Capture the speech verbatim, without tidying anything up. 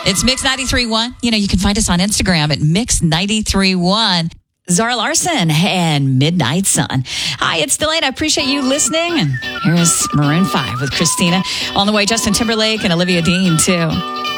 It's Mix ninety-three point one. You know, you can find us on Instagram at Mix ninety-three point one. Zara Larson and Midnight Sun. Hi, it's Delaney. I appreciate you listening. And here's Maroon five with Christina. On the way, Justin Timberlake and Olivia Dean, too.